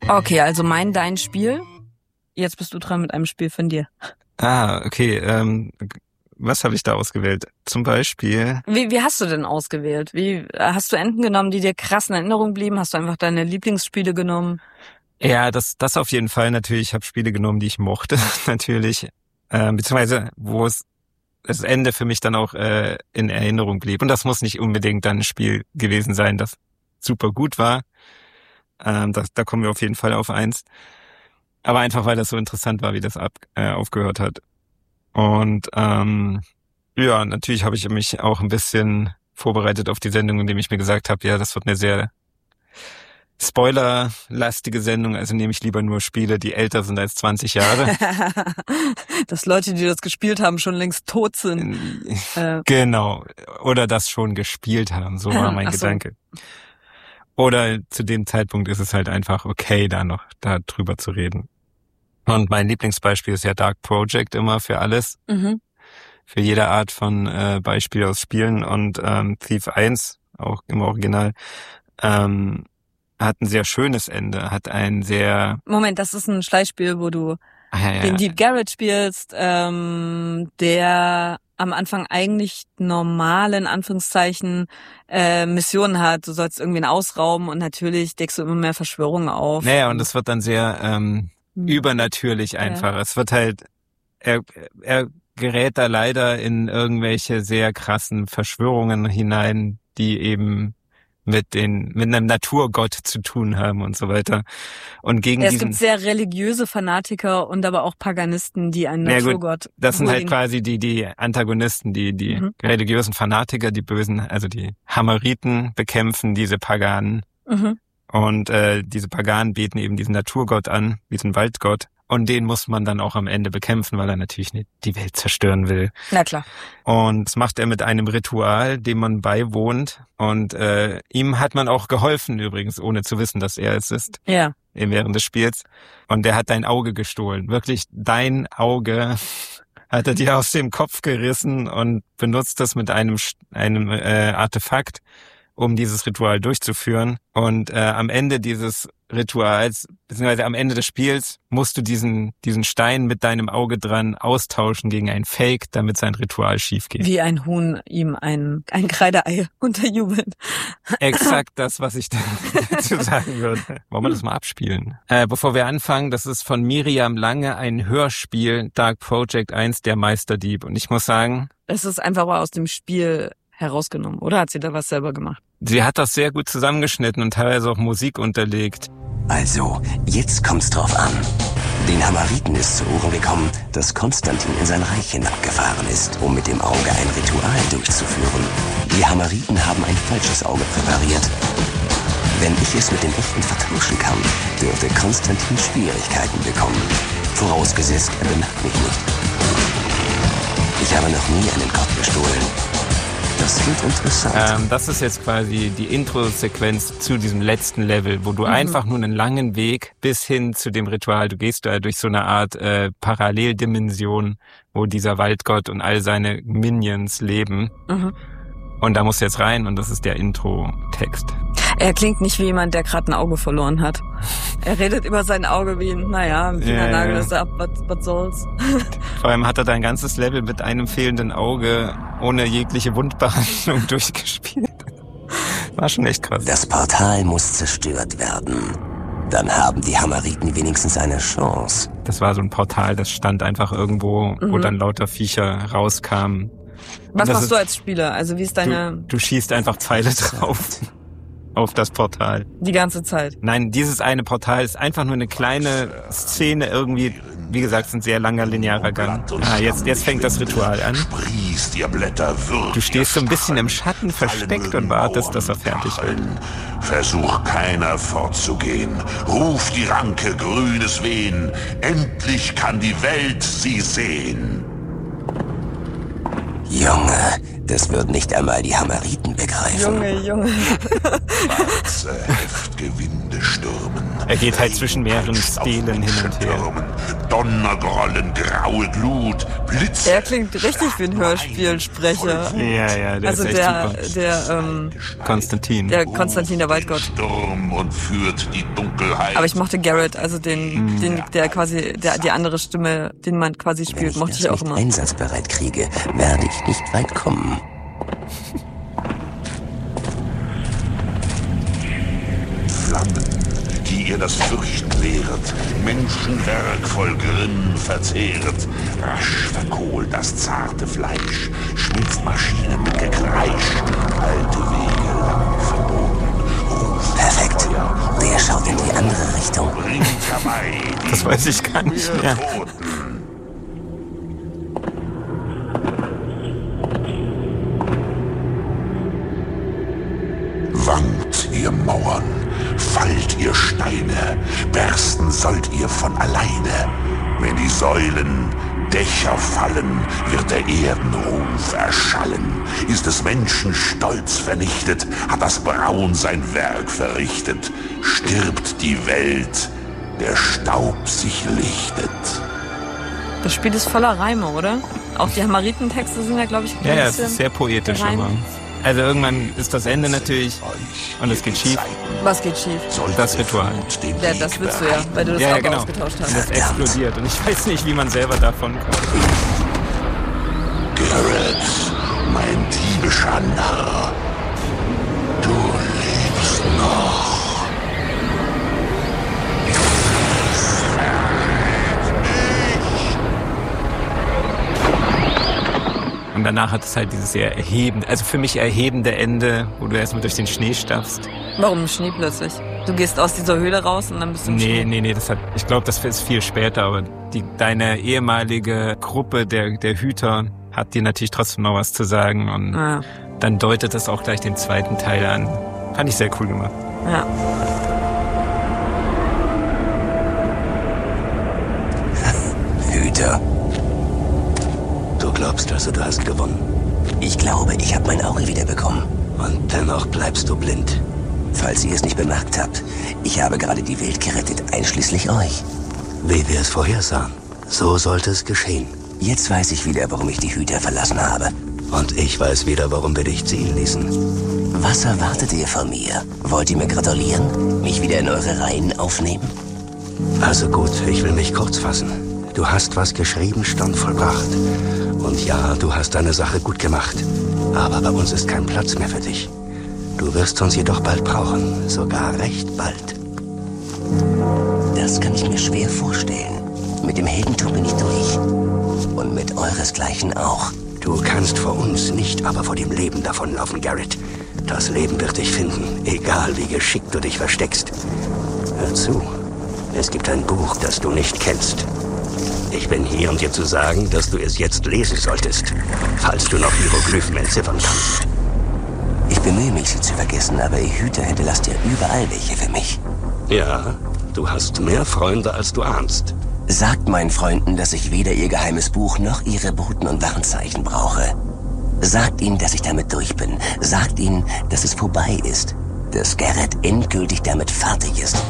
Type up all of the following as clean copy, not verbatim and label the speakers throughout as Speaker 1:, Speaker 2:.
Speaker 1: Okay, also dein Spiel. Jetzt bist du dran mit einem Spiel von dir.
Speaker 2: Okay. Was habe ich da ausgewählt? Zum Beispiel...
Speaker 1: Wie hast du denn ausgewählt? Wie hast du Enden genommen, die dir krass in Erinnerung blieben? Hast du einfach deine Lieblingsspiele genommen?
Speaker 2: Ja, das auf jeden Fall natürlich. Ich habe Spiele genommen, die ich mochte, natürlich. Beziehungsweise, wo das Ende für mich dann auch in Erinnerung blieb. Und das muss nicht unbedingt dann ein Spiel gewesen sein, das super gut war. Da kommen wir auf jeden Fall auf eins. Aber einfach, weil das so interessant war, wie das aufgehört hat. Und ja, natürlich habe ich mich auch ein bisschen vorbereitet auf die Sendung, indem ich mir gesagt habe, ja, das wird eine sehr spoilerlastige Sendung, also nehme ich lieber nur Spiele, die älter sind als 20 Jahre.
Speaker 1: Dass Leute, die das gespielt haben, schon längst tot sind.
Speaker 2: Genau. Oder das schon gespielt haben, so war mein Gedanke. Oder zu dem Zeitpunkt ist es halt einfach okay, da drüber zu reden. Und mein Lieblingsbeispiel ist ja Dark Project immer für alles. Mhm. Für jede Art von Beispiel aus Spielen. Und Thief 1, auch im Original, hat ein sehr schönes Ende, hat ein sehr...
Speaker 1: Moment, das ist ein Schleichspiel, wo du den Deep Garrett spielst, der am Anfang eigentlich normale, in Anführungszeichen, Missionen hat. Du sollst irgendwen ausrauben und natürlich deckst du immer mehr Verschwörungen auf.
Speaker 2: Naja, und es wird dann sehr übernatürlich einfach. Ja. Es wird halt... Er gerät da leider in irgendwelche sehr krassen Verschwörungen hinein, die eben mit einem Naturgott zu tun haben und so weiter. Und gegen
Speaker 1: es gibt sehr religiöse Fanatiker und aber auch Paganisten, die einen Naturgott...
Speaker 2: Gut, das sind halt quasi die Antagonisten, die religiösen Fanatiker, die Bösen, also die Hammeriten bekämpfen diese Paganen. Mhm. Und diese Paganen beten eben diesen Naturgott an, diesen Waldgott. Und den muss man dann auch am Ende bekämpfen, weil er natürlich nicht die Welt zerstören will.
Speaker 1: Na klar.
Speaker 2: Und das macht er mit einem Ritual, dem man beiwohnt. Und ihm hat man auch geholfen übrigens, ohne zu wissen, dass er es ist.
Speaker 1: Ja.
Speaker 2: Während des Spiels. Und er hat dein Auge gestohlen. Wirklich dein Auge hat er dir aus dem Kopf gerissen und benutzt das mit einem Artefakt, um dieses Ritual durchzuführen. Und am Ende dieses Rituals, beziehungsweise am Ende des Spiels, musst du diesen Stein mit deinem Auge dran austauschen gegen ein Fake, damit sein Ritual schief geht.
Speaker 1: Wie ein Huhn ihm ein Kreideei unterjubelt.
Speaker 2: Exakt das, was ich dazu sagen würde. Wollen wir das mal abspielen? Bevor wir anfangen, das ist von Miriam Lange ein Hörspiel, Dark Project 1, der Meisterdieb. Und ich muss sagen...
Speaker 1: Es ist einfach mal aus dem Spiel herausgenommen, oder hat sie da was selber gemacht?
Speaker 2: Sie hat das sehr gut zusammengeschnitten und teilweise auch Musik unterlegt.
Speaker 3: Also, jetzt kommt's drauf an. Den Hammeriten ist zu Ohren gekommen, dass Konstantin in sein Reich hinabgefahren ist, um mit dem Auge ein Ritual durchzuführen. Die Hammeriten haben ein falsches Auge präpariert. Wenn ich es mit dem echten vertauschen kann, dürfte Konstantin Schwierigkeiten bekommen. Vorausgesetzt, er bemerkt mich nicht. Ich habe noch nie einen Gott bestohlen. Das klingt interessant.
Speaker 2: Das ist jetzt quasi die Intro-Sequenz zu diesem letzten Level, wo du einfach nur einen langen Weg bis hin zu dem Ritual, du gehst da durch so eine Art Paralleldimension, wo dieser Waldgott und all seine Minions leben. Mhm. Und da musst du jetzt rein und das ist der Intro-Text.
Speaker 1: Er klingt nicht wie jemand, der gerade ein Auge verloren hat. Er redet über sein Auge wie, ein Fingernagel ist ab, was soll's.
Speaker 2: Vor allem hat er dein ganzes Level mit einem fehlenden Auge ohne jegliche Wundbehandlung durchgespielt. War schon echt krass.
Speaker 3: Das Portal muss zerstört werden. Dann haben die Hammeriten wenigstens eine Chance.
Speaker 2: Das war so ein Portal, das stand einfach irgendwo, wo dann lauter Viecher rauskamen.
Speaker 1: Was machst du als Spieler? Also wie ist deine...
Speaker 2: Du schießt einfach Pfeile drauf. Auf das Portal.
Speaker 1: Die ganze Zeit?
Speaker 2: Nein, dieses eine Portal ist einfach nur eine kleine Szene irgendwie. Wie gesagt, es ist ein sehr langer linearer Gang. Jetzt fängt das Ritual an. Du stehst so ein bisschen im Schatten versteckt und wartest, dass er fertig wird.
Speaker 4: Versuch keiner fortzugehen. Ruf die Ranke grünes Wehen. Endlich kann die Welt sie sehen.
Speaker 3: Junge, das würden nicht einmal die Hammeriten begreifen.
Speaker 1: Junge.
Speaker 4: Schwarze Heftgewinde stürmen.
Speaker 2: Er geht halt zwischen mehreren Stilen hin und her.
Speaker 4: Donnergrollen, graue Glut, Blitze.
Speaker 1: Er klingt richtig wie ein Hörspielsprecher.
Speaker 2: Ja, der
Speaker 1: Also
Speaker 2: ist echt super.
Speaker 1: Konstantin, der Waldgott.
Speaker 4: Sturm und führt die Dunkelheit.
Speaker 1: Aber ich mochte Garrett, also der quasi, die andere Stimme, den man quasi spielt, mochte ich auch immer.
Speaker 3: Wenn ich das nicht einsatzbereit kriege, werde ich nicht weit kommen.
Speaker 4: Flammen, die ihr das Fürchten lehret, Menschenwerk voll Grimm verzehret. Rasch verkohlt das zarte Fleisch, schmilzt Maschinen mit Gekreisch, alte Wege lang verboten. Ruft
Speaker 3: Perfekt.
Speaker 4: Feuer,
Speaker 3: Der schaut in die andere Richtung.
Speaker 4: bringt herbei die
Speaker 2: Das weiß ich gar nicht mehr.
Speaker 4: Toten. Wankt ihr Mauern, fallt ihr Steine, bersten sollt ihr von alleine. Wenn die Säulen, Dächer fallen, wird der Erdenruf erschallen. Ist des Menschen Stolz vernichtet, hat das Braun sein Werk verrichtet. Stirbt die Welt, der Staub sich lichtet.
Speaker 1: Das Spiel ist voller Reime, oder? Auch die Hamaritentexte sind ja, glaube ich,
Speaker 2: Ja, es ist sehr poetisch
Speaker 1: gereimt.
Speaker 2: immer. Also irgendwann ist das Ende natürlich und es geht schief.
Speaker 1: Was geht schief?
Speaker 2: Das Ritual.
Speaker 1: Ja, das willst du ja, weil du das
Speaker 2: Ja,
Speaker 1: auch
Speaker 2: genau.
Speaker 1: ausgetauscht
Speaker 2: Und
Speaker 1: hast.
Speaker 2: das explodiert und ich weiß nicht, wie man selber davon kommt.
Speaker 4: Garrett, mein diebischer Narr, du lebst noch.
Speaker 2: Und danach hat es halt dieses sehr erhebende, also für mich erhebende Ende, wo du erstmal durch den Schnee stapfst.
Speaker 1: Warum im Schnee plötzlich? Du gehst aus dieser Höhle raus und dann bist du im Schnee.
Speaker 2: Nee, ich glaube, das ist viel später, aber deine ehemalige Gruppe der Hüter hat dir natürlich trotzdem noch was zu sagen und dann deutet das auch gleich den zweiten Teil an. Fand ich sehr cool gemacht.
Speaker 1: Ja.
Speaker 3: Hüter. Du glaubst also, du hast gewonnen? Ich glaube, ich habe mein Auge wiederbekommen. Und dennoch bleibst du blind. Falls ihr es nicht bemerkt habt, ich habe gerade die Welt gerettet, einschließlich euch. Wie wir es vorhersahen. So sollte es geschehen. Jetzt weiß ich wieder, warum ich die Hüter verlassen habe. Und ich weiß wieder, warum wir dich ziehen ließen. Was erwartet ihr von mir? Wollt ihr mir gratulieren? Mich wieder in eure Reihen aufnehmen? Also gut, ich will mich kurz fassen. Du hast, was geschrieben stand, vollbracht. Und ja, du hast deine Sache gut gemacht. Aber bei uns ist kein Platz mehr für dich. Du wirst uns jedoch bald brauchen. Sogar recht bald. Das kann ich mir schwer vorstellen. Mit dem Heldentum bin ich durch. Und mit euresgleichen auch. Du kannst vor uns nicht, aber vor dem Leben davonlaufen, Garrett. Das Leben wird dich finden, egal wie geschickt du dich versteckst. Hör zu. Es gibt ein Buch, das du nicht kennst. Ich bin hier, um dir zu sagen, dass du es jetzt lesen solltest, falls du noch Hieroglyphen entziffern kannst. Ich bemühe mich, sie zu vergessen, aber ihr Hüter hinterlasst ja überall welche für mich. Ja, du hast mehr Freunde, als du ahnst. Sagt meinen Freunden, dass ich weder ihr geheimes Buch noch ihre Boten und Warnzeichen brauche. Sagt ihnen, dass ich damit durch bin. Sagt ihnen, dass es vorbei ist. Dass Garrett endgültig damit fertig ist.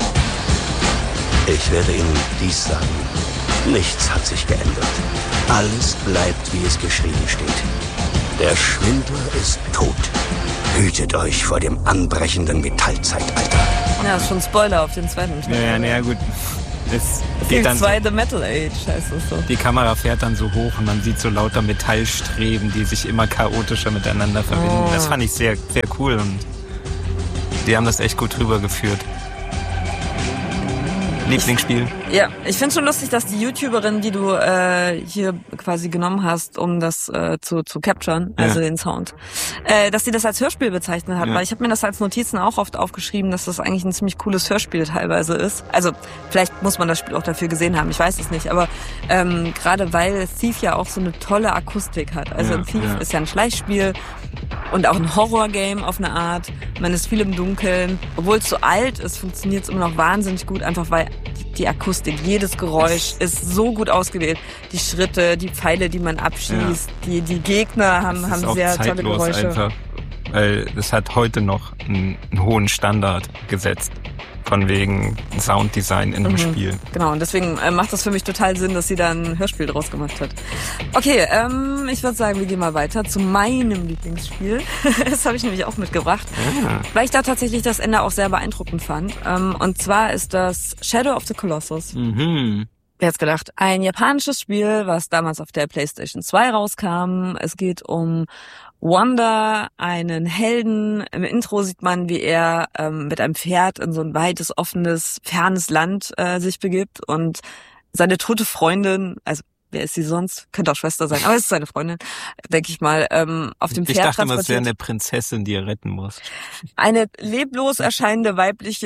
Speaker 3: Ich werde ihnen dies sagen. Nichts hat sich geändert. Alles bleibt, wie es geschrieben steht. Der Schwindler ist tot. Hütet euch vor dem anbrechenden Metallzeitalter.
Speaker 1: Ja, ist schon ein Spoiler auf den zweiten Teil.
Speaker 2: Ja, gut. Es geht
Speaker 1: Teil
Speaker 2: dann
Speaker 1: 2 The Metal Age heißt es so.
Speaker 2: Die Kamera fährt dann so hoch und man sieht so lauter Metallstreben, die sich immer chaotischer miteinander verbinden. Das fand ich sehr, sehr cool und die haben das echt gut rübergeführt. Lieblingsspiel?
Speaker 1: Ja, ich finde schon lustig, dass die YouTuberin, die du hier quasi genommen hast, um das zu capturen, also den Sound, dass sie das als Hörspiel bezeichnet hat, weil ich habe mir das als Notizen auch oft aufgeschrieben, dass das eigentlich ein ziemlich cooles Hörspiel teilweise ist. Also vielleicht muss man das Spiel auch dafür gesehen haben, ich weiß es nicht, aber gerade weil Thief ja auch so eine tolle Akustik hat. Also Thief ist ja ein Schleichspiel und auch ein Horrorgame auf eine Art. Man ist viel im Dunkeln. Obwohl es so alt ist, funktioniert es immer noch wahnsinnig gut, einfach weil die Akustik, jedes Geräusch ist so gut ausgewählt. Die Schritte, die Pfeile, die man abschießt, die Gegner haben sehr tolle Geräusche.
Speaker 2: Einfach, weil es hat heute noch einen hohen Standard gesetzt. von wegen Sounddesign in dem Spiel.
Speaker 1: Genau, und deswegen macht das für mich total Sinn, dass sie da ein Hörspiel draus gemacht hat. Okay, ich würde sagen, wir gehen mal weiter zu meinem Lieblingsspiel. Das habe ich nämlich auch mitgebracht, weil ich da tatsächlich das Ende auch sehr beeindruckend fand. Und zwar ist das Shadow of the Colossus. Wer hat's gedacht? Ein japanisches Spiel, was damals auf der PlayStation 2 rauskam. Es geht um Wanda, einen Helden. Im Intro sieht man, wie er mit einem Pferd in so ein weites, offenes, fernes Land sich begibt und seine tote Freundin, also wer ist sie sonst? Könnte auch Schwester sein, aber es ist seine Freundin, denke ich mal, auf dem Pferd transportiert.
Speaker 2: Ich dachte immer, es wäre eine Prinzessin, die er retten muss.
Speaker 1: Eine leblos erscheinende weiblich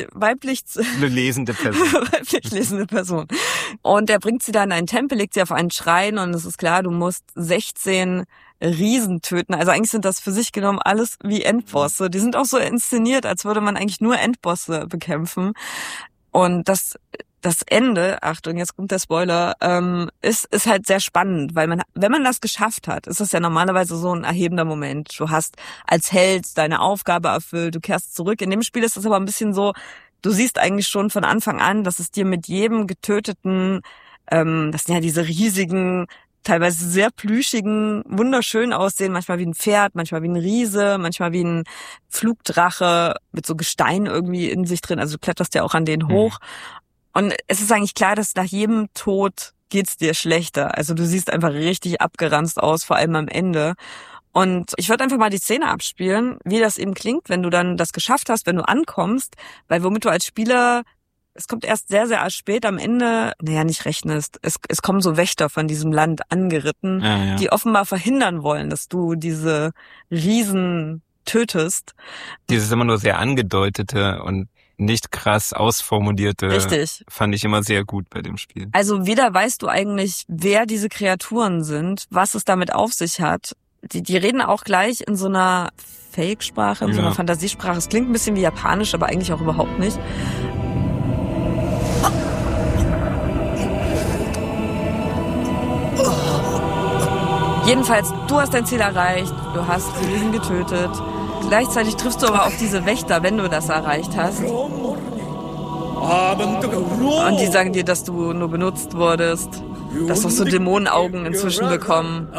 Speaker 2: lesende Person.
Speaker 1: weiblich lesende Person. Und er bringt sie dann in einen Tempel, legt sie auf einen Schrein und es ist klar, du musst 16 Riesen töten. Also eigentlich sind das für sich genommen alles wie Endbosse. Die sind auch so inszeniert, als würde man eigentlich nur Endbosse bekämpfen. Und das Ende, Achtung, jetzt kommt der Spoiler, ist halt sehr spannend, weil wenn man das geschafft hat, ist das ja normalerweise so ein erhebender Moment. Du hast als Held deine Aufgabe erfüllt, du kehrst zurück. In dem Spiel ist das aber ein bisschen so, du siehst eigentlich schon von Anfang an, dass es dir mit jedem getöteten, das sind ja diese riesigen, teilweise sehr plüschigen, wunderschön aussehen, manchmal wie ein Pferd, manchmal wie ein Riese, manchmal wie ein Flugdrache mit so Gestein irgendwie in sich drin. Also du kletterst ja auch an denen hoch. Und es ist eigentlich klar, dass nach jedem Tod geht's dir schlechter. Also du siehst einfach richtig abgeranzt aus, vor allem am Ende. Und ich würde einfach mal die Szene abspielen, wie das eben klingt, wenn du dann das geschafft hast, wenn du ankommst, weil womit du als Spieler, es kommt erst sehr, sehr spät am Ende, nicht rechnest. Es kommen so Wächter von diesem Land angeritten, die offenbar verhindern wollen, dass du diese Riesen tötest.
Speaker 2: Dieses immer nur sehr angedeutete und nicht krass ausformulierte,
Speaker 1: richtig,
Speaker 2: fand ich immer sehr gut bei dem Spiel.
Speaker 1: Also weder weißt du eigentlich, wer diese Kreaturen sind, was es damit auf sich hat. Die reden auch gleich in so einer Fake-Sprache, in so einer Fantasiesprache. Es klingt ein bisschen wie Japanisch, aber eigentlich auch überhaupt nicht. Jedenfalls, du hast dein Ziel erreicht, du hast die Riesen getötet. Gleichzeitig triffst du aber auf diese Wächter, wenn du das erreicht hast. Und die sagen dir, dass du nur benutzt wurdest. Dass du so Dämonenaugen inzwischen bekommen.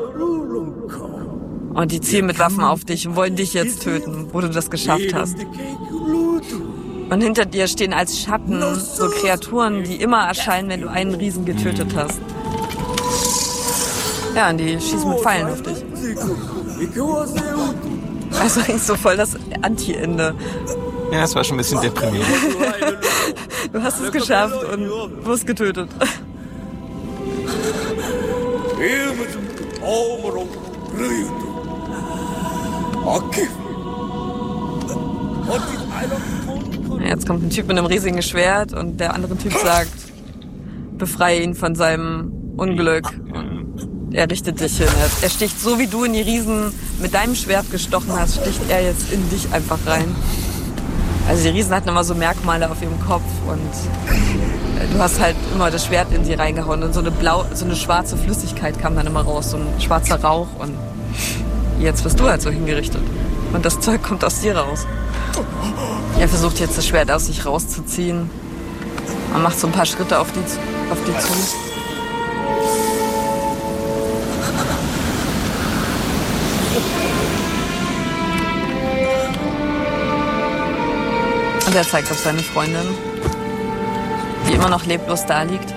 Speaker 1: Und die zielen mit Waffen auf dich und wollen dich jetzt töten, wo du das geschafft hast. Und hinter dir stehen als Schatten so Kreaturen, die immer erscheinen, wenn du einen Riesen getötet hast. Ja, und die schießen mit Pfeilen auf dich. Also eigentlich so voll das Anti-Ende.
Speaker 2: Ja, es war schon ein bisschen deprimierend.
Speaker 1: Du hast es geschafft und wirst getötet. Jetzt kommt ein Typ mit einem riesigen Schwert und der andere Typ sagt, befreie ihn von seinem Unglück. Und er richtet dich hin. Er sticht so, wie du in die Riesen mit deinem Schwert gestochen hast, sticht er jetzt in dich einfach rein. Also die Riesen hatten immer so Merkmale auf ihrem Kopf und du hast halt immer das Schwert in sie reingehauen und so eine schwarze Flüssigkeit kam dann immer raus, so ein schwarzer Rauch und jetzt wirst du halt so hingerichtet. Und das Zeug kommt aus dir raus. Er versucht jetzt das Schwert aus sich rauszuziehen. Man macht so ein paar Schritte auf die zu. Und er zeigt auf seine Freundin, die immer noch leblos da liegt.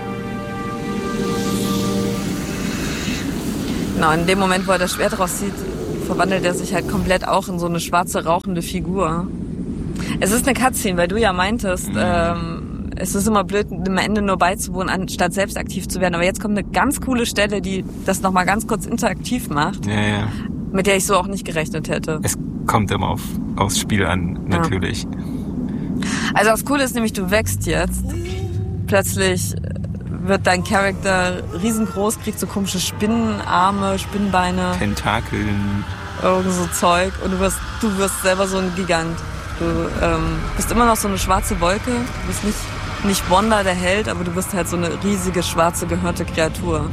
Speaker 1: Genau, in dem Moment, wo er das Schwert rauszieht, verwandelt er sich halt komplett auch in so eine schwarze, rauchende Figur. Es ist eine Cutscene, weil du ja meintest, es ist immer blöd, am Ende nur beizuwohnen, anstatt selbst aktiv zu werden. Aber jetzt kommt eine ganz coole Stelle, die das nochmal ganz kurz interaktiv macht, mit der ich so auch nicht gerechnet hätte.
Speaker 2: Es kommt immer aufs Spiel an, natürlich. Ja.
Speaker 1: Also das Coole ist nämlich, du wächst jetzt. Plötzlich wird dein Charakter riesengroß, kriegt so komische Spinnenarme, Spinnenbeine.
Speaker 2: Tentakeln.
Speaker 1: Irgend so Zeug. Und du wirst selber so ein Gigant. Du bist immer noch so eine schwarze Wolke. Du bist nicht Wanda, der Held, aber du bist halt so eine riesige, schwarze, gehörnte Kreatur.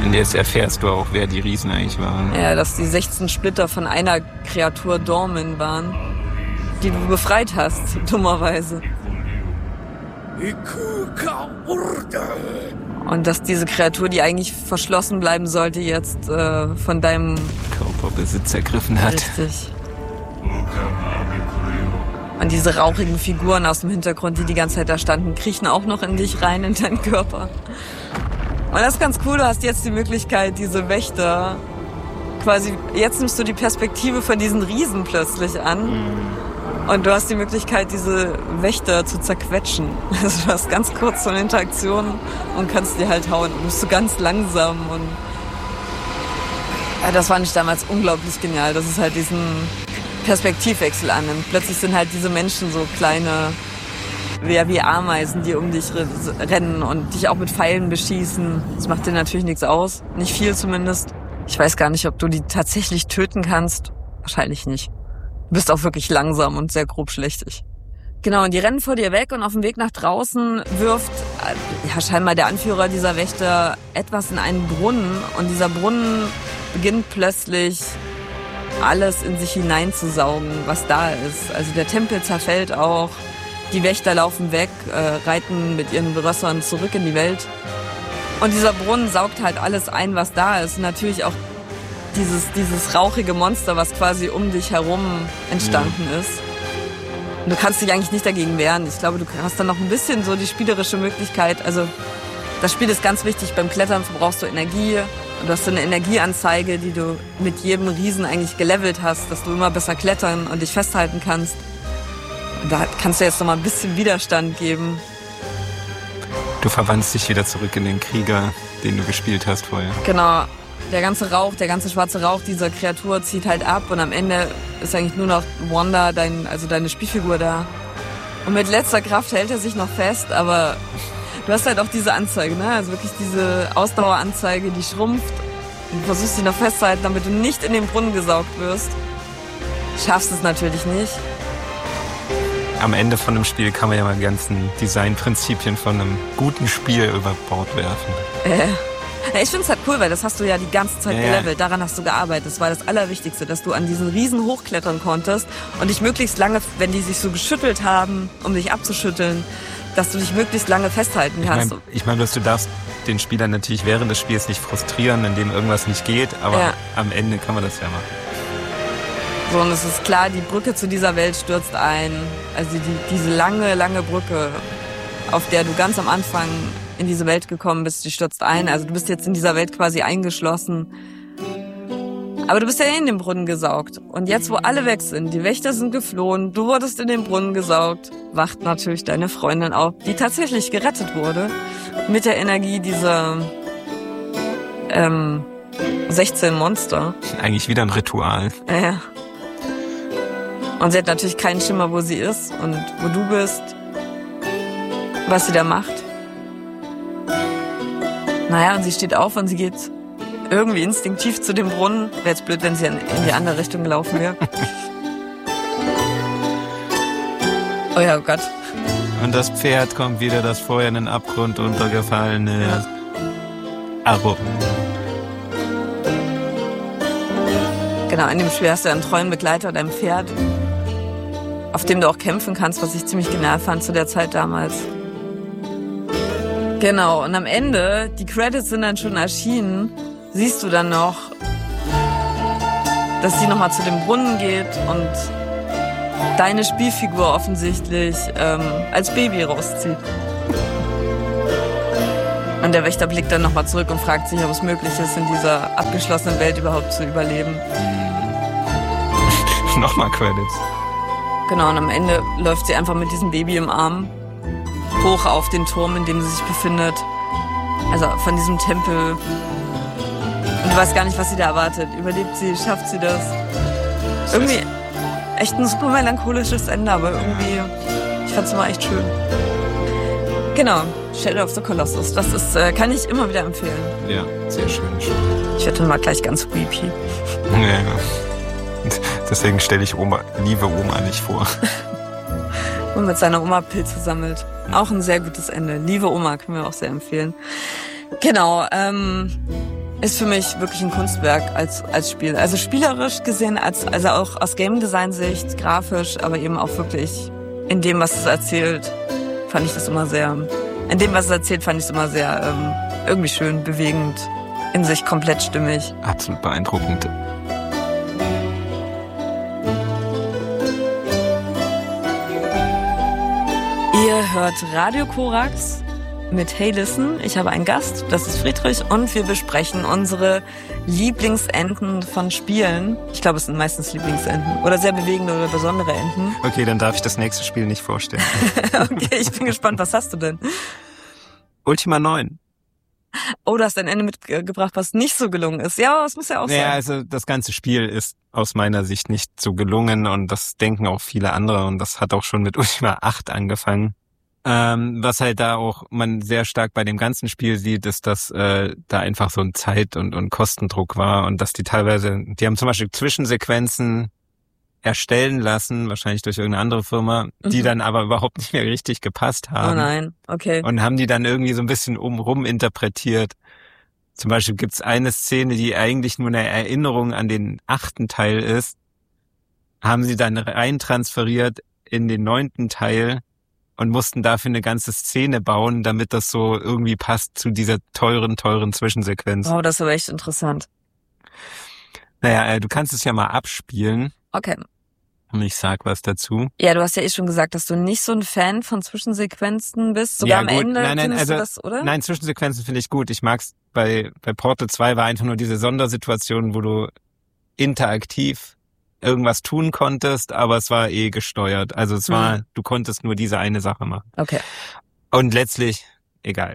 Speaker 2: Und jetzt erfährst du auch, wer die Riesen eigentlich waren.
Speaker 1: Ja, dass die 16 Splitter von einer Kreatur Dormin waren, die du befreit hast, dummerweise. Und dass diese Kreatur, die eigentlich verschlossen bleiben sollte, jetzt von deinem
Speaker 2: Körperbesitz ergriffen hat.
Speaker 1: Richtig. Und diese rauchigen Figuren aus dem Hintergrund, die ganze Zeit da standen, kriechen auch noch in dich rein, in deinen Körper. Und das ist ganz cool, du hast jetzt die Möglichkeit, diese Wächter quasi, jetzt nimmst du die Perspektive von diesen Riesen plötzlich an. Und du hast die Möglichkeit, diese Wächter zu zerquetschen. Also du hast ganz kurz so eine Interaktion und kannst die halt hauen. Und bist so ganz langsam. Und ja, das fand ich damals unglaublich genial, dass es halt diesen Perspektivwechsel annimmt. Plötzlich sind halt diese Menschen so kleine, wie Ameisen, die um dich rennen und dich auch mit Pfeilen beschießen. Das macht dir natürlich nichts aus. Nicht viel zumindest. Ich weiß gar nicht, ob du die tatsächlich töten kannst. Wahrscheinlich nicht. Du bist auch wirklich langsam und sehr grobschlächtig. Genau, und die rennen vor dir weg und auf dem Weg nach draußen wirft scheinbar der Anführer dieser Wächter etwas in einen Brunnen. Und dieser Brunnen beginnt plötzlich alles in sich hineinzusaugen, was da ist. Also der Tempel zerfällt auch, die Wächter laufen weg, reiten mit ihren Rössern zurück in die Welt. Und dieser Brunnen saugt halt alles ein, was da ist. Und natürlich auch dieses rauchige Monster, was quasi um dich herum entstanden ist. Und du kannst dich eigentlich nicht dagegen wehren. Ich glaube, du hast dann noch ein bisschen so die spielerische Möglichkeit. Also das Spiel ist ganz wichtig. Beim Klettern verbrauchst du Energie. Und du hast so eine Energieanzeige, die du mit jedem Riesen eigentlich gelevelt hast, dass du immer besser klettern und dich festhalten kannst. Und da kannst du jetzt noch mal ein bisschen Widerstand geben.
Speaker 2: Du verwandelst dich wieder zurück in den Krieger, den du gespielt hast vorher.
Speaker 1: Genau. Der ganze Rauch, der ganze schwarze Rauch dieser Kreatur zieht halt ab und am Ende ist eigentlich nur noch Wanda, deine Spielfigur da. Und mit letzter Kraft hält er sich noch fest, aber du hast halt auch diese Anzeige, ne? Also wirklich diese Ausdaueranzeige, die schrumpft. Du versuchst dich noch festzuhalten, damit du nicht in den Brunnen gesaugt wirst. Schaffst es natürlich nicht.
Speaker 2: Am Ende von einem Spiel kann man ja mal die ganzen Designprinzipien von einem guten Spiel über Bord werfen.
Speaker 1: Ja, ich finde es halt cool, weil das hast du ja die ganze Zeit gelevelt. Daran hast du gearbeitet. Das war das Allerwichtigste, dass du an diesen Riesen hochklettern konntest und dich möglichst lange, wenn die sich so geschüttelt haben, um dich abzuschütteln, dass du dich möglichst lange festhalten kannst.
Speaker 2: Ich meine, du darfst den Spieler natürlich während des Spiels nicht frustrieren, indem irgendwas nicht geht, aber am Ende kann man das ja machen.
Speaker 1: So, und es ist klar, die Brücke zu dieser Welt stürzt ein. Also diese lange, lange Brücke, auf der du ganz am Anfang in diese Welt gekommen bist, die stürzt ein. Also du bist jetzt in dieser Welt quasi eingeschlossen. Aber du bist ja in den Brunnen gesaugt. Und jetzt, wo alle weg sind, die Wächter sind geflohen, du wurdest in den Brunnen gesaugt, wacht natürlich deine Freundin auf, die tatsächlich gerettet wurde. Mit der Energie dieser 16 Monster.
Speaker 2: Eigentlich wieder ein Ritual.
Speaker 1: Ja. Und sie hat natürlich keinen Schimmer, wo sie ist und wo du bist, was sie da macht. Naja, und sie steht auf und sie geht irgendwie instinktiv zu dem Brunnen. Wäre jetzt blöd, wenn sie in die andere Richtung gelaufen wäre. Oh ja, oh Gott.
Speaker 2: Und das Pferd kommt wieder, das vorher in den Abgrund untergefallen ist. Aro.
Speaker 1: Genau, in dem Spiel hast du einen treuen Begleiter, dein Pferd, auf dem du auch kämpfen kannst, was ich ziemlich genial fand zu der Zeit damals. Genau, und am Ende, die Credits sind dann schon erschienen, siehst du dann noch, dass sie nochmal zu dem Brunnen geht und deine Spielfigur offensichtlich als Baby rauszieht. Und der Wächter blickt dann nochmal zurück und fragt sich, ob es möglich ist, in dieser abgeschlossenen Welt überhaupt zu überleben.
Speaker 2: Nochmal Credits.
Speaker 1: Genau, und am Ende läuft sie einfach mit diesem Baby im Arm hoch auf den Turm, in dem sie sich befindet. Also von diesem Tempel. Und du weißt gar nicht, was sie da erwartet. Überlebt sie, schafft sie das? Irgendwie echt ein super melancholisches Ende, aber irgendwie, ich fand's immer echt schön. Genau, Shadow of the Colossus. Das ist, kann ich immer wieder empfehlen.
Speaker 2: Ja, sehr schön.
Speaker 1: Ich werde dann mal gleich ganz weepy.
Speaker 2: Ja. Deswegen stelle ich liebe Oma nicht vor.
Speaker 1: Und mit seiner Oma Pilze sammelt. Auch ein sehr gutes Ende. Liebe Oma können wir auch sehr empfehlen. Genau. Ist für mich wirklich ein Kunstwerk als Spiel. Also spielerisch gesehen, also auch aus Game Design Sicht, grafisch, aber eben auch wirklich in dem, was es erzählt, fand ich das immer sehr irgendwie schön, bewegend, in sich komplett stimmig.
Speaker 2: Absolut beeindruckend.
Speaker 1: Ihr hört Radio Korax mit Hey Listen. Ich habe einen Gast, das ist Friedrich, und wir besprechen unsere Lieblingsenden von Spielen. Ich glaube, es sind meistens Lieblingsenden oder sehr bewegende oder besondere Enden.
Speaker 2: Okay, dann darf ich das nächste Spiel nicht vorstellen.
Speaker 1: Okay, ich bin gespannt, was hast du denn?
Speaker 2: Ultima 9.
Speaker 1: Oh, du hast ein Ende mitgebracht, was nicht so gelungen ist. Ja, aber es muss ja auch sein.
Speaker 2: Ja, also das ganze Spiel ist aus meiner Sicht nicht so gelungen und das denken auch viele andere und das hat auch schon mit Ultima 8 angefangen. Was halt da auch man sehr stark bei dem ganzen Spiel sieht, ist, dass da einfach so ein Zeit- und Kostendruck war und dass die haben zum Beispiel Zwischensequenzen erstellen lassen, wahrscheinlich durch irgendeine andere Firma, die dann aber überhaupt nicht mehr richtig gepasst haben.
Speaker 1: Oh nein, okay.
Speaker 2: Und haben die dann irgendwie so ein bisschen rum interpretiert. Zum Beispiel gibt's eine Szene, die eigentlich nur eine Erinnerung an den 8. Teil ist, haben sie dann rein transferiert in den 9. Teil und mussten dafür eine ganze Szene bauen, damit das so irgendwie passt zu dieser teuren Zwischensequenz.
Speaker 1: Oh, das ist aber echt interessant.
Speaker 2: Naja, du kannst es ja mal abspielen.
Speaker 1: Okay.
Speaker 2: Und ich sag was dazu.
Speaker 1: Ja, du hast ja schon gesagt, dass du nicht so ein Fan von Zwischensequenzen bist. Sogar
Speaker 2: ja,
Speaker 1: am Ende findest
Speaker 2: also,
Speaker 1: du das, oder?
Speaker 2: Nein, Zwischensequenzen finde ich gut. Ich mag's bei Portal 2 war einfach nur diese Sondersituation, wo du interaktiv irgendwas tun konntest, aber es war gesteuert. Also es war, du konntest nur diese eine Sache machen.
Speaker 1: Okay.
Speaker 2: Und letztlich, egal.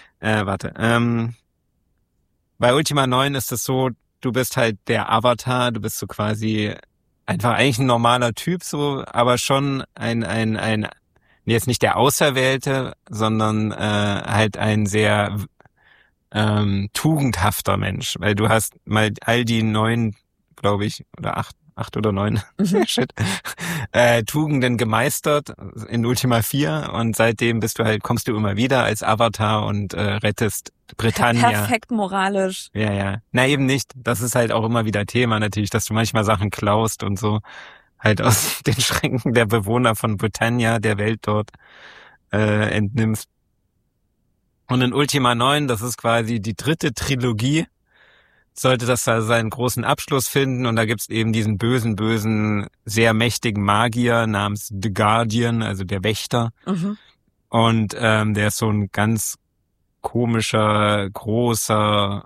Speaker 2: Bei Ultima 9 ist es so, du bist halt der Avatar, du bist so quasi einfach eigentlich ein normaler Typ so, aber schon jetzt nicht der Auserwählte, sondern halt ein sehr tugendhafter Mensch, weil du hast mal all die 9, glaube ich, oder 8 oder 9 Shit, Tugenden gemeistert in Ultima 4 und seitdem kommst du immer wieder als Avatar und rettest Britannia.
Speaker 1: Perfekt moralisch.
Speaker 2: Ja. Na eben nicht. Das ist halt auch immer wieder Thema natürlich, dass du manchmal Sachen klaust und so halt aus den Schränken der Bewohner von Britannia, der Welt dort, entnimmst. Und in Ultima 9, das ist quasi die 3. Trilogie, sollte das da seinen großen Abschluss finden und da gibt's eben diesen bösen, sehr mächtigen Magier namens The Guardian, also der Wächter. Und der ist so ein ganz komischer, großer,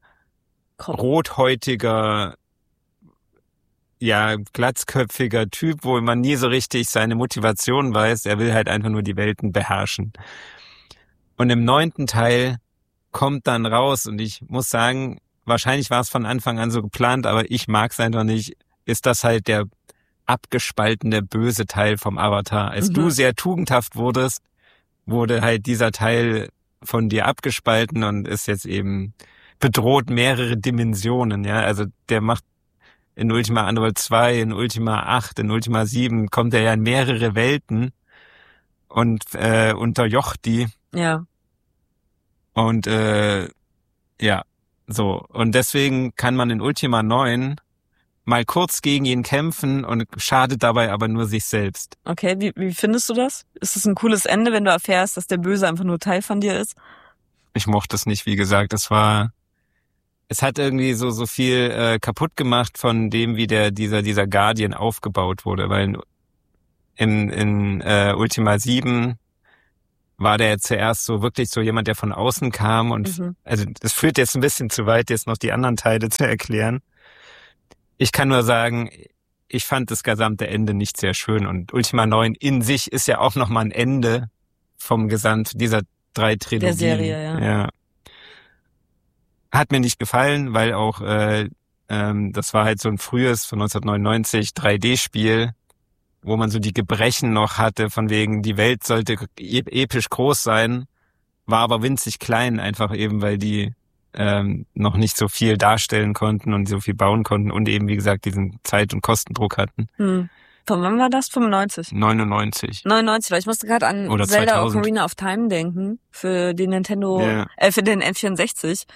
Speaker 2: rothäutiger, ja, glatzköpfiger Typ, wo man nie so richtig seine Motivation weiß. Er will halt einfach nur die Welten beherrschen. Und im 9. Teil kommt dann raus und ich muss sagen, wahrscheinlich war es von Anfang an so geplant, aber ich mag es einfach nicht, ist das halt der abgespaltene böse Teil vom Avatar. Als du sehr tugendhaft wurdest, wurde halt dieser Teil von dir abgespalten und ist jetzt eben bedroht mehrere Dimensionen, ja. Also der macht in Ultima Underworld 2, in Ultima 8, in Ultima 7 kommt er ja in mehrere Welten und unterjocht die.
Speaker 1: Ja.
Speaker 2: Und ja, so. Und deswegen kann man in Ultima 9 mal kurz gegen ihn kämpfen und schadet dabei aber nur sich selbst.
Speaker 1: Okay, wie findest du das? Ist es ein cooles Ende, wenn du erfährst, dass der Böse einfach nur Teil von dir ist?
Speaker 2: Ich mochte es nicht, wie gesagt. Es hat irgendwie so viel kaputt gemacht von dem, wie dieser Guardian aufgebaut wurde, weil in Ultima 7 war der zuerst so wirklich so jemand, der von außen kam und also das führt jetzt ein bisschen zu weit, jetzt noch die anderen Teile zu erklären. Ich kann nur sagen, ich fand das gesamte Ende nicht sehr schön und Ultima 9 in sich ist ja auch nochmal ein Ende vom Gesamt dieser 3 Trilogien.
Speaker 1: Der Serie,
Speaker 2: ja. Hat mir nicht gefallen, weil auch das war halt so ein frühes von 1999 3D-Spiel, wo man so die Gebrechen noch hatte, von wegen die Welt sollte episch groß sein, war aber winzig klein, einfach eben, weil die noch nicht so viel darstellen konnten und so viel bauen konnten und eben, wie gesagt, diesen Zeit- und Kostendruck hatten.
Speaker 1: Von wann war das? 95?
Speaker 2: 99,
Speaker 1: weil ich musste gerade an
Speaker 2: oder
Speaker 1: Zelda
Speaker 2: 2000.
Speaker 1: Ocarina of Time denken, für den Nintendo, für den N64.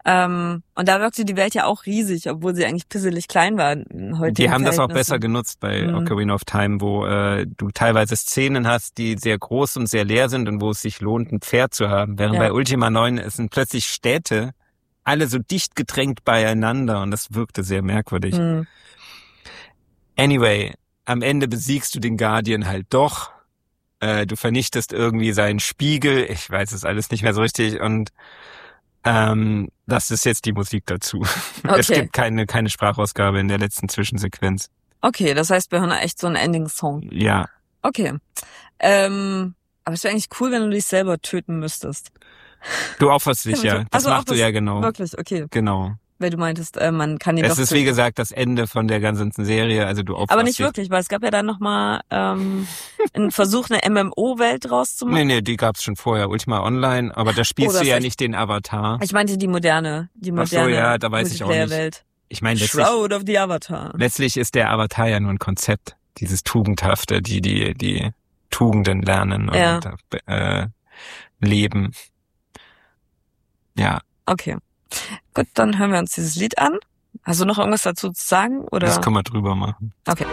Speaker 1: Und da wirkte die Welt ja auch riesig, obwohl sie eigentlich pisselig klein war.
Speaker 2: Die haben das auch besser genutzt bei Ocarina of Time, wo du teilweise Szenen hast, die sehr groß und sehr leer sind und wo es sich lohnt, ein Pferd zu haben. Während bei Ultima 9 es sind plötzlich Städte, alle so dicht gedrängt beieinander und das wirkte sehr merkwürdig. Anyway, am Ende besiegst du den Guardian halt doch. Du vernichtest irgendwie seinen Spiegel. Ich weiß es alles nicht mehr so richtig und das ist jetzt die Musik dazu. Okay. Es gibt keine Sprachausgabe in der letzten Zwischensequenz.
Speaker 1: Okay, das heißt, wir hören echt so einen Ending-Song.
Speaker 2: Ja.
Speaker 1: Okay. Aber es wäre eigentlich cool, wenn du dich selber töten müsstest.
Speaker 2: Du opferst dich, ja. Das machst du ja genau.
Speaker 1: Wirklich, okay.
Speaker 2: Genau.
Speaker 1: Weil du meintest, man kann ihn doch töten.
Speaker 2: Es ist, wie gesagt, das Ende von der ganzen Serie, also du opferst
Speaker 1: Aber nicht
Speaker 2: dich.
Speaker 1: wirklich, weil es gab ja dann nochmal einen Versuch, eine MMO-Welt draus zu machen.
Speaker 2: Nee, die gab's schon vorher, Ultima Online, aber da spielst du ja nicht den Avatar.
Speaker 1: Ich meinte die moderne
Speaker 2: Ach so, ja, da weiß ich auch nicht.
Speaker 1: Welt.
Speaker 2: Ich meine,
Speaker 1: Shroud of the Avatar.
Speaker 2: Letztlich ist der Avatar ja nur ein Konzept, dieses Tugendhafte, die Tugenden lernen und leben. Ja.
Speaker 1: Okay. Gut, dann hören wir uns dieses Lied an. Hast du noch irgendwas dazu zu sagen? Oder?
Speaker 2: Das können wir drüber machen.
Speaker 1: Okay.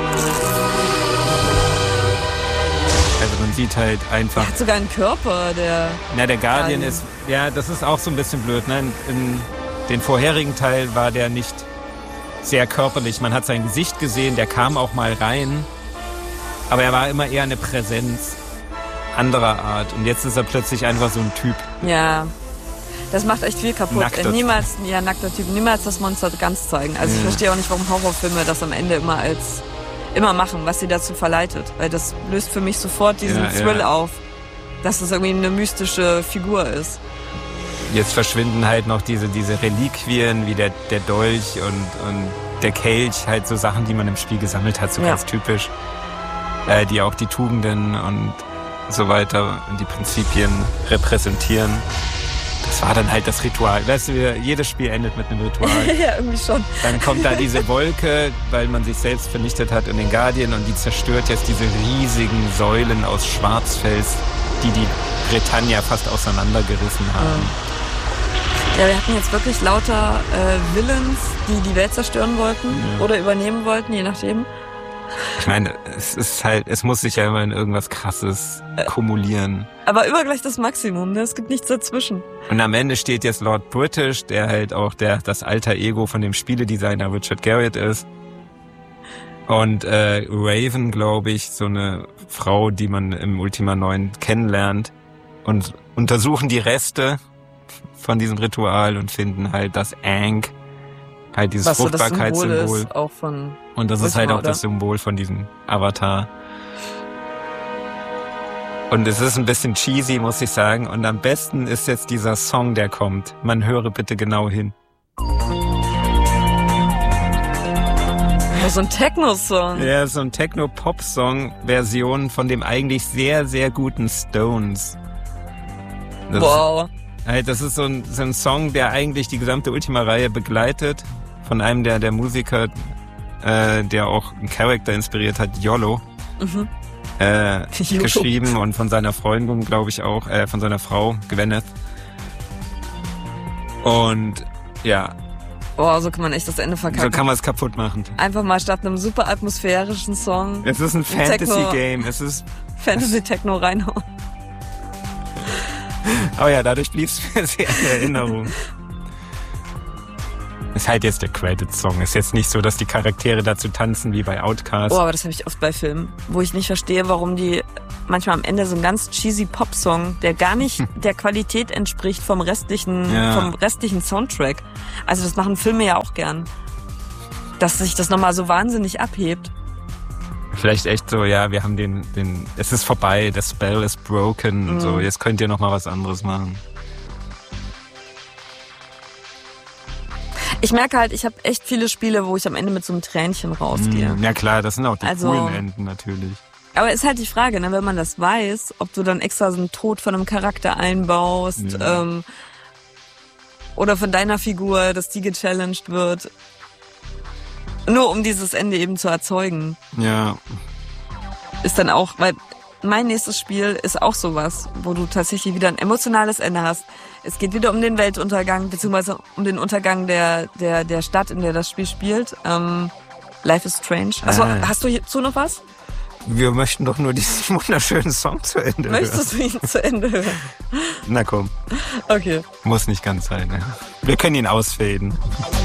Speaker 2: Also man sieht halt einfach...
Speaker 1: Er hat sogar einen Körper, der...
Speaker 2: Na, der Guardian ist... Ja, das ist auch so ein bisschen blöd, ne? In den vorherigen Teil war der nicht sehr körperlich. Man hat sein Gesicht gesehen, der kam auch mal rein. Aber er war immer eher eine Präsenz anderer Art. Und jetzt ist er plötzlich einfach so ein Typ.
Speaker 1: Ja... Das macht echt viel kaputt.
Speaker 2: Nackter
Speaker 1: Nackter Typ. Niemals das Monster ganz zeigen. Also ich verstehe auch nicht, warum Horrorfilme das am Ende immer machen, was sie dazu verleitet. Weil das löst für mich sofort diesen Thrill auf, dass es irgendwie eine mystische Figur ist.
Speaker 2: Jetzt verschwinden halt noch diese Reliquien wie der Dolch und der Kelch, halt so Sachen, die man im Spiel gesammelt hat, so ganz typisch. Die auch die Tugenden und so weiter und die Prinzipien repräsentieren. Das war dann halt das Ritual. Weißt du, jedes Spiel endet mit einem Ritual.
Speaker 1: Ja, irgendwie schon.
Speaker 2: Dann kommt da diese Wolke, weil man sich selbst vernichtet hat in den Guardian und die zerstört jetzt diese riesigen Säulen aus Schwarzfels, die Britannia fast auseinandergerissen haben.
Speaker 1: Ja, wir hatten jetzt wirklich lauter Villains, die Welt zerstören wollten oder übernehmen wollten, je nachdem.
Speaker 2: Ich meine, es muss sich ja immer in irgendwas Krasses kumulieren.
Speaker 1: Aber immer gleich das Maximum, ne? Es gibt nichts dazwischen.
Speaker 2: Und am Ende steht jetzt Lord British, der halt auch das alter Ego von dem Spieledesigner Richard Garriott ist. Und Raven, glaube ich, so eine Frau, die man im Ultima 9 kennenlernt. Und untersuchen die Reste von diesem Ritual und finden halt das Ankh. Halt dieses Fruchtbarkeitssymbol. Und das ist halt auch das Symbol von diesem Avatar. Und es ist ein bisschen cheesy, muss ich sagen. Und am besten ist jetzt dieser Song, der kommt. Man höre bitte genau hin.
Speaker 1: So ein Techno-Song.
Speaker 2: Ja, so ein Techno-Pop-Song-Version von dem eigentlich sehr, sehr guten Stones.
Speaker 1: Wow.
Speaker 2: Das ist so ein Song, der eigentlich die gesamte Ultima-Reihe begleitet. Von einem der Musiker, der auch einen Charakter inspiriert hat, Yolo. Geschrieben und von seiner Freundin, glaube ich auch, von seiner Frau, Gwyneth. Und ja.
Speaker 1: Boah, so kann man echt das Ende verkacken.
Speaker 2: So kann man es kaputt machen.
Speaker 1: Einfach mal statt einem super atmosphärischen Song.
Speaker 2: Es ist ein Fantasy-Game. Es ist
Speaker 1: Fantasy-Techno reinhauen.
Speaker 2: Aber ja, dadurch blieb es mir sehr in Erinnerung. Ist halt jetzt der Credit-Song. Ist jetzt nicht so, dass die Charaktere dazu tanzen wie bei Outcast.
Speaker 1: Oh, aber das habe ich oft bei Filmen, wo ich nicht verstehe, warum die manchmal am Ende so einen ganz cheesy Pop-Song, der gar nicht der Qualität entspricht vom restlichen Soundtrack. Also das machen Filme ja auch gern. Dass sich das nochmal so wahnsinnig abhebt.
Speaker 2: Vielleicht echt so, ja, wir haben es ist vorbei, the spell is broken und so, jetzt könnt ihr nochmal was anderes machen.
Speaker 1: Ich merke halt, ich habe echt viele Spiele, wo ich am Ende mit so einem Tränchen rausgehe.
Speaker 2: Ja klar, das sind auch die coolen Enden natürlich.
Speaker 1: Aber ist halt die Frage, ne, wenn man das weiß, ob du dann extra so einen Tod von einem Charakter einbaust oder von deiner Figur, dass die gechallenged wird. Nur um dieses Ende eben zu erzeugen.
Speaker 2: Ja.
Speaker 1: Ist dann auch, weil mein nächstes Spiel ist auch sowas, wo du tatsächlich wieder ein emotionales Ende hast. Es geht wieder um den Weltuntergang, beziehungsweise um den Untergang der Stadt, in der das Spiel spielt. Life is Strange. Achso, hast du hierzu noch was?
Speaker 2: Wir möchten doch nur diesen wunderschönen Song zu Ende hören.
Speaker 1: Möchtest du ihn zu Ende hören?
Speaker 2: Na komm.
Speaker 1: Okay.
Speaker 2: Muss nicht ganz sein. Ne? Wir können ihn ausfaden.